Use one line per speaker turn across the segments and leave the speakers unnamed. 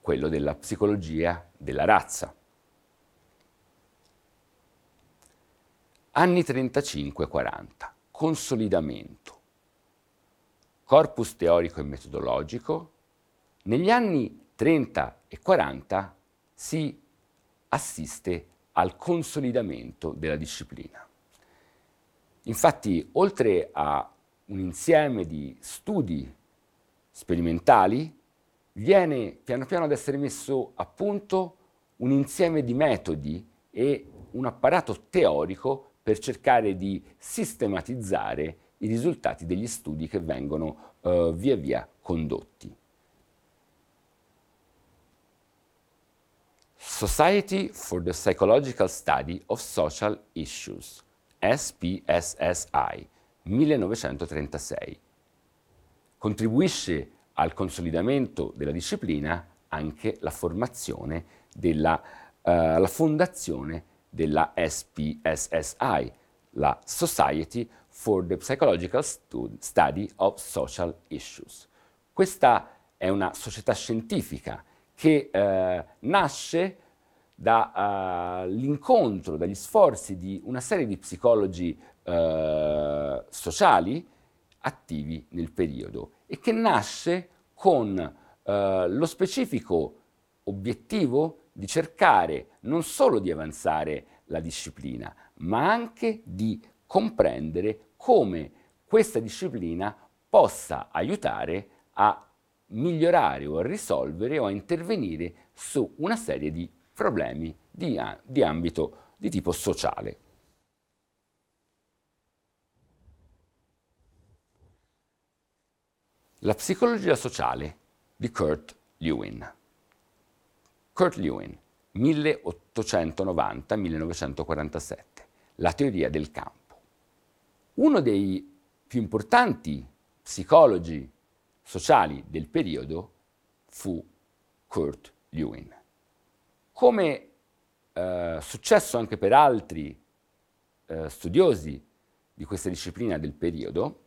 quello della psicologia della razza. Anni 35-40, consolidamento, corpus teorico e metodologico. Negli anni 30 e 40 si assiste al consolidamento della disciplina. Infatti, oltre a un insieme di studi sperimentali, viene piano piano ad essere messo a punto un insieme di metodi e un apparato teorico per cercare di sistematizzare i risultati degli studi che vengono via via condotti. Society for the Psychological Study of Social Issues, SPSSI, 1936. Contribuisce al consolidamento della disciplina anche la formazione la fondazione della SPSSI, la Society for the Psychological Study of Social Issues. Questa è una società scientifica che nasce dall'incontro, dagli sforzi di una serie di psicologi sociali attivi nel periodo e che nasce con lo specifico obiettivo di cercare non solo di avanzare la disciplina, ma anche di comprendere come questa disciplina possa aiutare a migliorare o a risolvere o a intervenire su una serie di problemi di ambito di tipo sociale. La psicologia sociale di Kurt Lewin. Kurt Lewin, 1890-1947, la teoria del campo. Uno dei più importanti psicologi sociali del periodo fu Kurt Lewin. Come successo anche per altri studiosi di questa disciplina del periodo,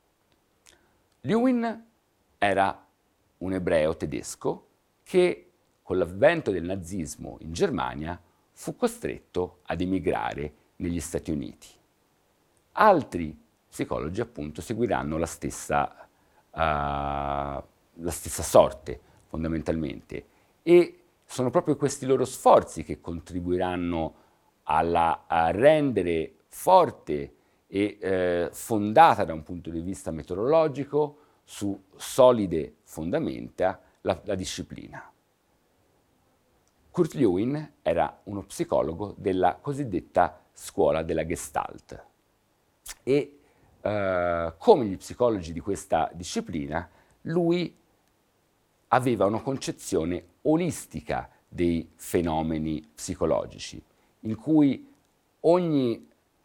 Lewin era un ebreo tedesco che con l'avvento del nazismo in Germania fu costretto ad emigrare negli Stati Uniti. Altri psicologi appunto seguiranno la stessa sorte fondamentalmente e sono proprio questi loro sforzi che contribuiranno a rendere forte e fondata da un punto di vista metodologico su solide fondamenta la disciplina. Kurt Lewin era uno psicologo della cosiddetta scuola della Gestalt e come gli psicologi di questa disciplina, lui aveva una concezione olistica dei fenomeni psicologici, in cui ogni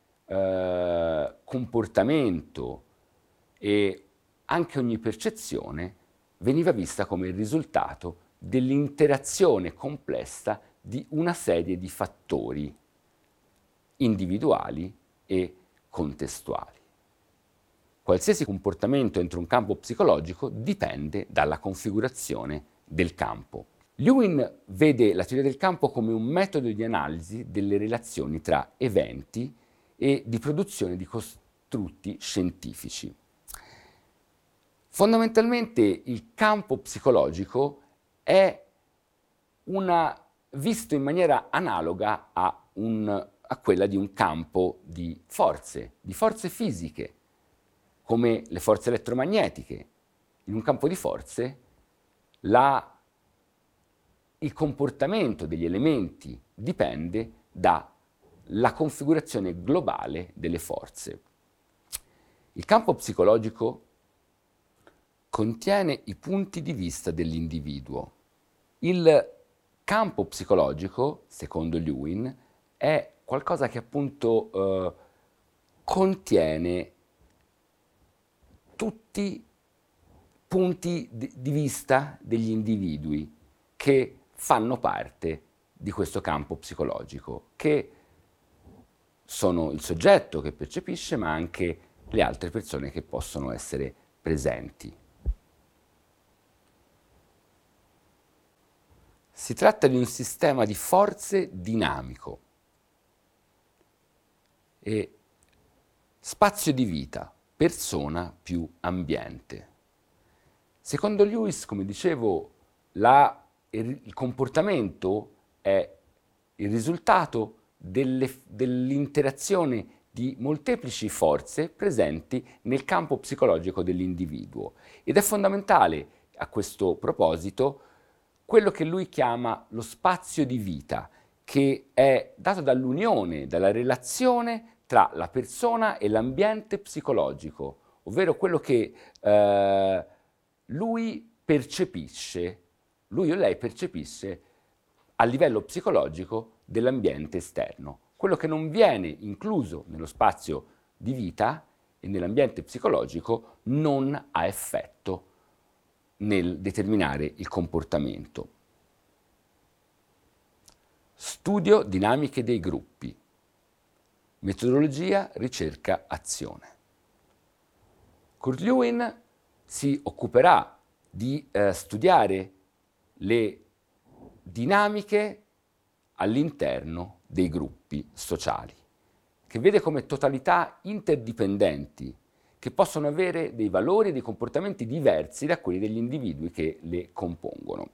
comportamento e anche ogni percezione veniva vista come il risultato dell'interazione complessa di una serie di fattori individuali e contestuali. Qualsiasi comportamento entro un campo psicologico dipende dalla configurazione del campo. Lewin vede la teoria del campo come un metodo di analisi delle relazioni tra eventi e di produzione di costrutti scientifici. Fondamentalmente il campo psicologico è visto in maniera analoga a quella di un campo di forze fisiche, come le forze elettromagnetiche. In un campo di forze il comportamento degli elementi dipende dalla configurazione globale delle forze. Il campo psicologico contiene i punti di vista dell'individuo. Il campo psicologico, secondo Lewin, è qualcosa che appunto contiene tutti i punti di vista degli individui che fanno parte di questo campo psicologico, che sono il soggetto che percepisce, ma anche le altre persone che possono essere presenti. Si tratta di un sistema di forze dinamico e spazio di vita, persona più ambiente. Secondo Lewis, come dicevo, il comportamento è il risultato dell'interazione di molteplici forze presenti nel campo psicologico dell'individuo ed è fondamentale a questo proposito quello che lui chiama lo spazio di vita, che è dato dall'unione, dalla relazione tra la persona e l'ambiente psicologico, ovvero quello che lui percepisce, lui o lei percepisce a livello psicologico dell'ambiente esterno. Quello che non viene incluso nello spazio di vita e nell'ambiente psicologico non ha effetto nel determinare il comportamento. Studio dinamiche dei gruppi. Metodologia, ricerca, azione. Kurt Lewin si occuperà di studiare le dinamiche all'interno dei gruppi sociali, che vede come totalità interdipendenti, che possono avere dei valori e dei comportamenti diversi da quelli degli individui che le compongono.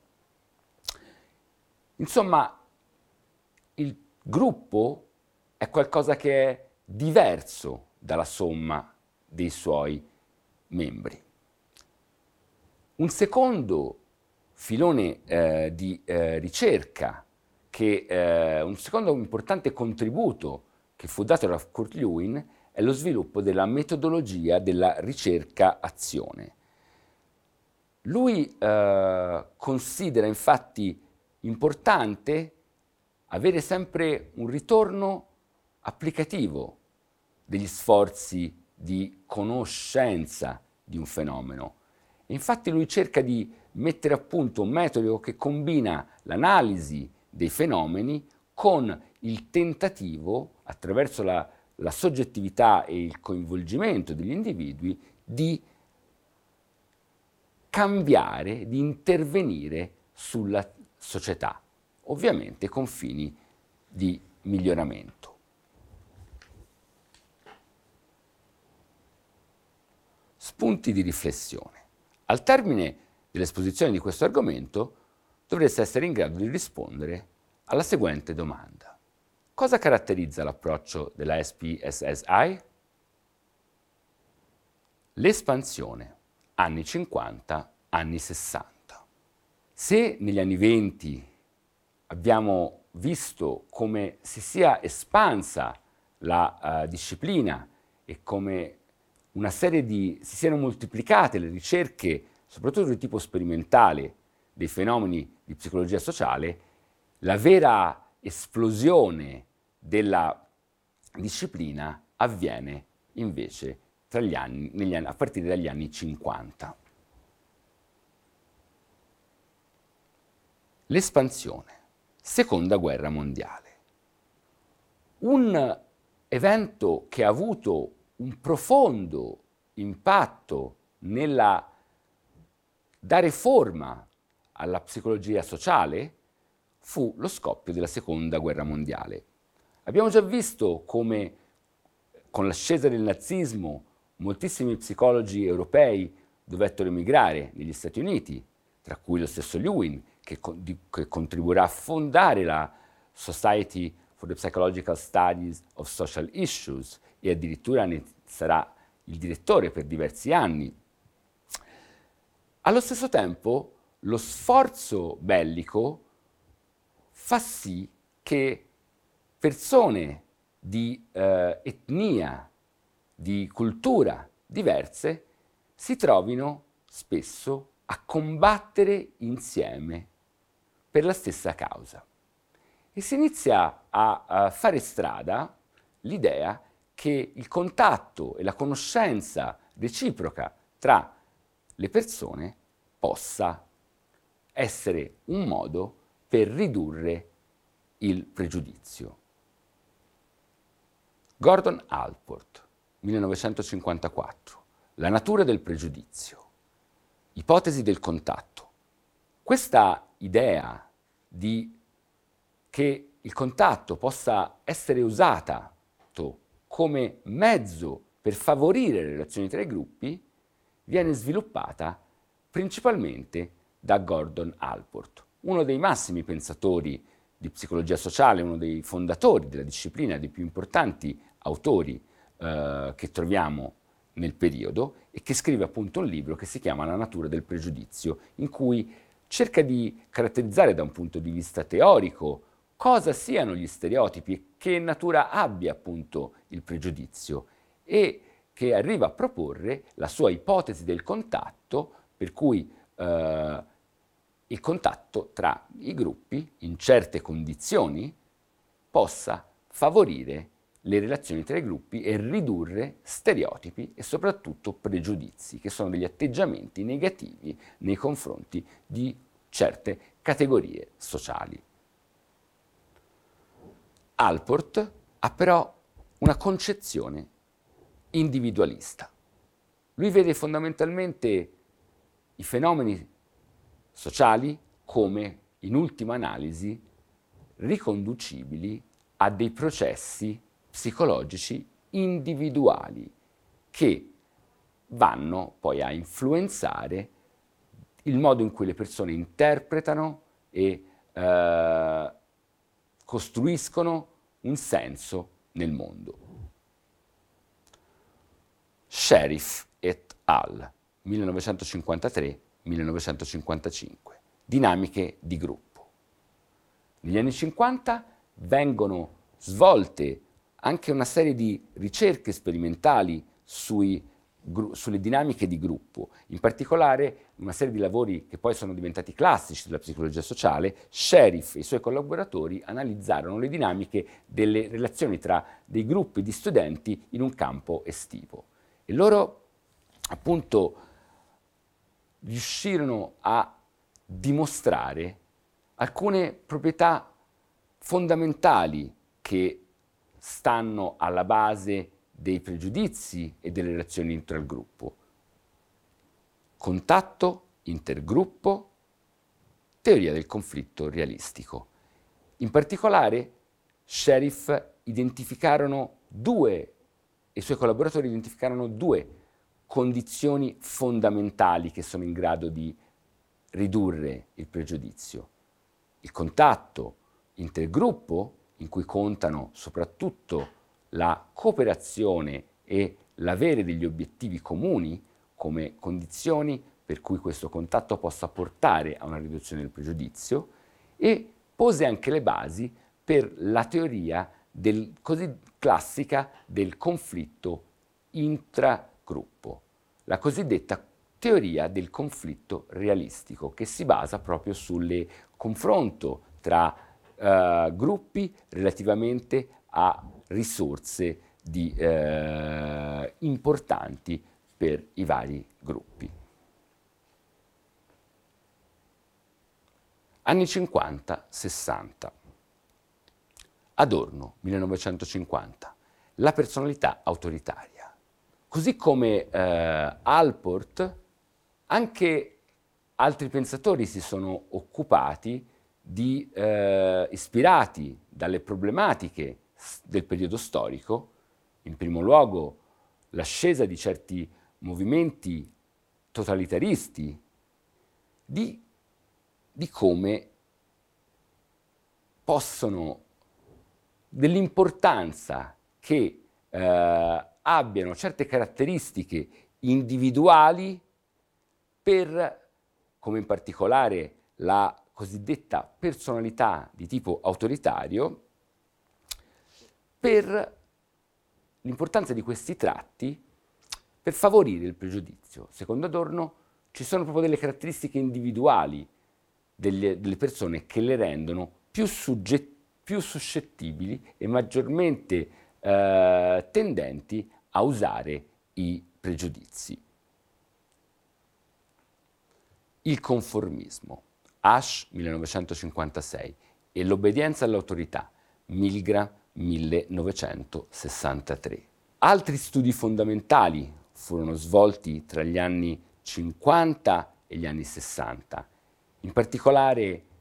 Insomma, il gruppo è qualcosa che è diverso dalla somma dei suoi membri. Un secondo filone di ricerca, un secondo importante contributo che fu dato da Kurt Lewin è lo sviluppo della metodologia della ricerca-azione. Lui considera infatti importante avere sempre un ritorno applicativo degli sforzi di conoscenza di un fenomeno. E infatti lui cerca di mettere a punto un metodo che combina l'analisi dei fenomeni con il tentativo, attraverso la soggettività e il coinvolgimento degli individui, di cambiare, di intervenire sulla società, ovviamente con fini di miglioramento. Spunti di riflessione. Al termine dell'esposizione di questo argomento dovreste essere in grado di rispondere alla seguente domanda. Cosa caratterizza l'approccio della SPSSI? L'espansione, anni 50, anni 60. Se negli anni 20 abbiamo visto come si sia espansa la disciplina e come si siano moltiplicate le ricerche, soprattutto di tipo sperimentale, dei fenomeni di psicologia sociale, la vera esplosione della disciplina avviene invece a partire dagli anni 50. L'espansione, seconda guerra mondiale. Un evento che ha avuto un profondo impatto nella dare forma alla psicologia sociale fu lo scoppio della seconda guerra mondiale. Abbiamo già visto come con l'ascesa del nazismo moltissimi psicologi europei dovettero emigrare negli Stati Uniti, tra cui lo stesso Lewin, che contribuirà a fondare la Society for the Psychological Studies of Social Issues e addirittura ne sarà il direttore per diversi anni. Allo stesso tempo, lo sforzo bellico fa sì che persone di etnia, di cultura diverse si trovino spesso a combattere insieme per la stessa causa. E si inizia a fare strada l'idea che il contatto e la conoscenza reciproca tra le persone possa essere un modo per ridurre il pregiudizio. Gordon Allport, 1954. La natura del pregiudizio. Ipotesi del contatto. Questa idea che il contatto possa essere usato come mezzo per favorire le relazioni tra i gruppi, viene sviluppata principalmente da Gordon Allport, uno dei massimi pensatori di psicologia sociale, uno dei fondatori della disciplina, dei più importanti autori che troviamo nel periodo, e che scrive appunto un libro che si chiama La natura del pregiudizio, in cui cerca di caratterizzare da un punto di vista teorico cosa siano gli stereotipi e che natura abbia appunto il pregiudizio, e che arriva a proporre la sua ipotesi del contatto, per cui il contatto tra i gruppi in certe condizioni possa favorire le relazioni tra i gruppi e ridurre stereotipi e soprattutto pregiudizi, che sono degli atteggiamenti negativi nei confronti di certe categorie sociali. Allport ha però una concezione individualista. Lui vede fondamentalmente i fenomeni sociali come, in ultima analisi, riconducibili a dei processi psicologici individuali che vanno poi a influenzare il modo in cui le persone interpretano e costruiscono un senso nel mondo. Sheriff et al. 1953-1955. Dinamiche di gruppo. Negli anni 50 vengono svolte anche una serie di ricerche sperimentali sulle dinamiche di gruppo, in particolare una serie di lavori che poi sono diventati classici della psicologia sociale. Sheriff e i suoi collaboratori analizzarono le dinamiche delle relazioni tra dei gruppi di studenti in un campo estivo, e loro appunto riuscirono a dimostrare alcune proprietà fondamentali che stanno alla base dei pregiudizi e delle relazioni tra il gruppo. Contatto, intergruppo, teoria del conflitto realistico. In particolare, Sheriff e i suoi collaboratori identificarono due condizioni fondamentali che sono in grado di ridurre il pregiudizio. Il contatto intergruppo, in cui contano soprattutto la cooperazione e l'avere degli obiettivi comuni come condizioni per cui questo contatto possa portare a una riduzione del pregiudizio, e pose anche le basi per la teoria così classica del conflitto intragruppo, la cosiddetta teoria del conflitto realistico, che si basa proprio sul confronto tra gruppi relativamente a risorse importanti per i vari gruppi. Anni 50-60. Adorno, 1950. La personalità autoritaria. Così come Allport, anche altri pensatori si sono occupati ispirati dalle problematiche del periodo storico, in primo luogo l'ascesa di certi movimenti totalitaristi, di come dell'importanza che abbiano certe caratteristiche individuali come in particolare la cosiddetta personalità di tipo autoritario, per l'importanza di questi tratti per favorire il pregiudizio. Secondo Adorno ci sono proprio delle caratteristiche individuali delle persone che le rendono più suscettibili e maggiormente tendenti a usare i pregiudizi. Il conformismo, Asch 1956, e l'obbedienza all'autorità, Milgram 1963. Altri studi fondamentali furono svolti tra gli anni 50 e gli anni 60. In particolare